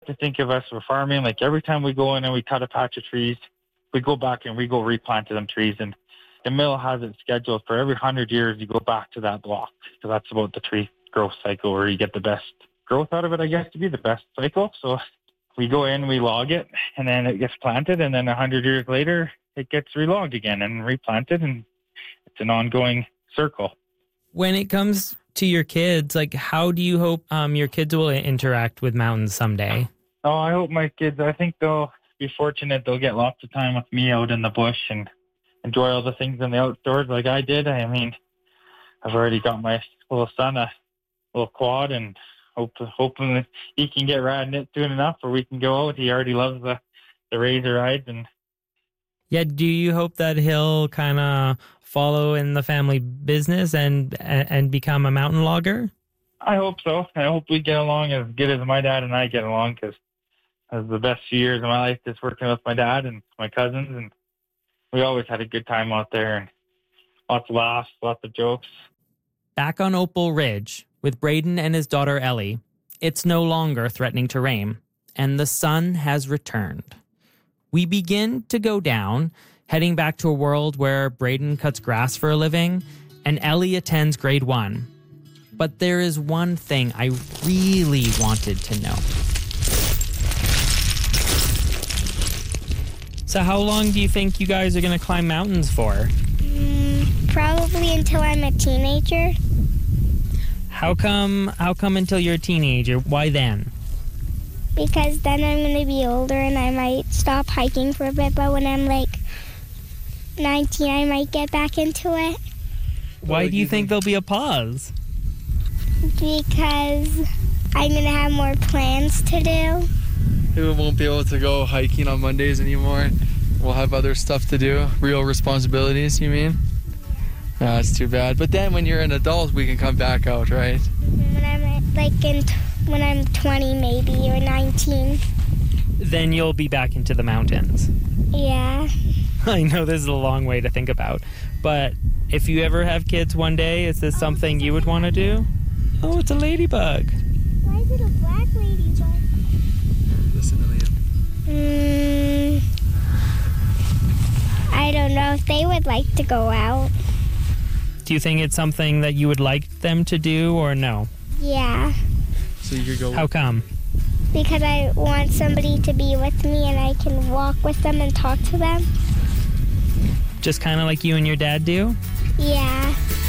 To think of us for farming, like every time we go in and we cut a patch of trees, we go back and we go replant them trees. And the mill has it scheduled for every 100 years you go back to that block. So that's about the tree growth cycle where you get the best growth out of it, I guess, to be the best cycle. So we go in, we log it, and then it gets planted. And then 100 years later, it gets relogged again and replanted. And it's an ongoing circle. When it comes to your kids, like, how do you hope your kids will interact with mountains someday? Oh, I hope my kids, I think they'll be fortunate. They'll get lots of time with me out in the bush and enjoy all the things in the outdoors like I did. I mean, I've already got my little son a little quad, and hoping that he can get riding it soon enough where we can go out. He already loves the razor rides. And yeah, do you hope that he'll kind of follow in the family business and become a mountain logger? I hope so. I hope we get along as good as my dad and I get along, because it was the best few years of my life just working with my dad and my cousins, and we always had a good time out there and lots of laughs, lots of jokes. Back on Opal Ridge with Braden and his daughter Ellie, it's no longer threatening to rain, and the sun has returned. We begin to go down, heading back to a world where Braden cuts grass for a living and Ellie attends grade 1. But there is one thing I really wanted to know. So how long do you think you guys are going to climb mountains for? Probably until I'm a teenager. How come until you're a teenager? Why then? Because then I'm going to be older and I might stop hiking for a bit, but when I'm like 19, I might get back into it. Why do you think there'll be a pause? Because I'm going to have more plans to do. We won't be able to go hiking on Mondays anymore. We'll have other stuff to do. Real responsibilities, you mean? No, that's too bad. But then when you're an adult, we can come back out, right? When I'm when I'm 20 maybe, or 19. Then you'll be back into the mountains. Yeah. I know this is a long way to think about, but if you ever have kids one day, is this something you would want to do? Oh, it's a ladybug. Why is it a black ladybug? Listen to Liam. I don't know if they would like to go out. Do you think it's something that you would like them to do or no? Yeah. So you could go. How come? Because I want somebody to be with me and I can walk with them and talk to them. Just kind of like you and your dad do? Yeah.